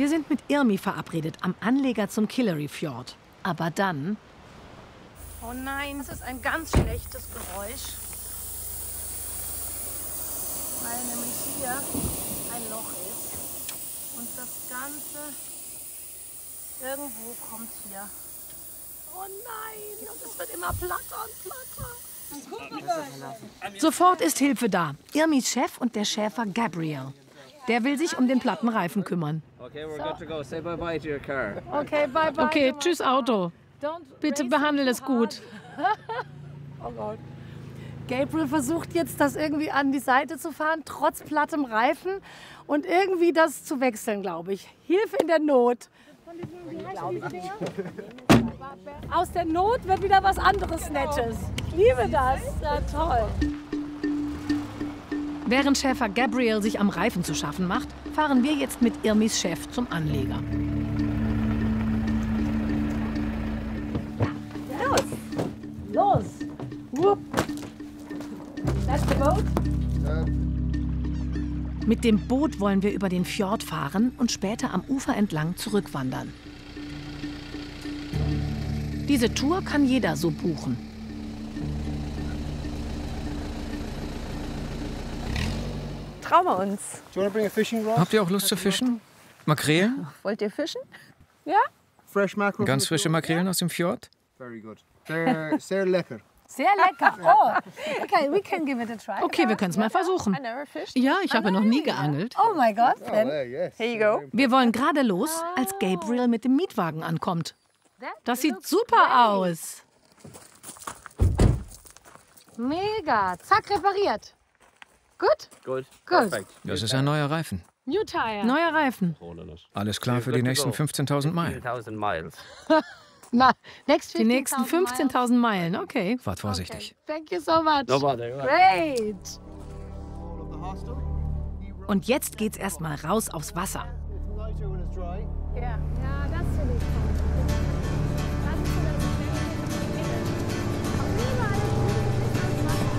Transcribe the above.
Wir sind mit Irmi verabredet am Anleger zum Killary Fjord. Aber dann... Oh nein, das ist ein ganz schlechtes Geräusch. Weil nämlich hier ein Loch ist. Und das Ganze irgendwo kommt hier. Oh nein, und es wird immer platter und platter. Sofort ist Hilfe da. Irmis Chef und der Schäfer Gabriel. Der will sich um den platten Reifen kümmern. Okay, we're good to go. Say bye-bye to your car. Okay, bye bye. Okay, tschüss Auto. Bitte behandle es gut. Oh Gott. Gabriel versucht jetzt, das irgendwie an die Seite zu fahren, trotz plattem Reifen. Und irgendwie das zu wechseln, glaube ich. Hilfe in der Not. Aus der Not wird wieder was anderes Nettes. Ich liebe das. Ja, toll. Während Schäfer Gabriel sich am Reifen zu schaffen macht, fahren wir jetzt mit Irmis Chef zum Anleger. Los! Whoop. That's the boat. Mit dem Boot wollen wir über den Fjord fahren und später am Ufer entlang zurückwandern. Diese Tour kann jeder so buchen. Trauen wir uns. Habt ihr auch Lust zu fischen? Makrelen? Wollt ihr fischen? Ja? Ganz frische Makrelen aus dem Fjord? Sehr lecker. Sehr lecker. Oh, okay, we can give it a try. Okay, wir können es mal versuchen. I never fished. Ja, ich habe noch nie geangelt. Oh my God. Then. Here you go. Wir wollen gerade los, als Gabriel mit dem Mietwagen ankommt. Das sieht super aus. Mega. Zack, repariert. Gut? Good. Good. Perfect. Das ist ein neuer Reifen. New tire. Neuer Reifen. Alles klar für die nächsten 15.000 Meilen. 15,000 miles. Na, next Die nächsten 15.000 Meilen, okay. Fahrt vorsichtig. Thank you so much. No bother. Great. Und jetzt geht's erstmal raus aufs Wasser. Ja, das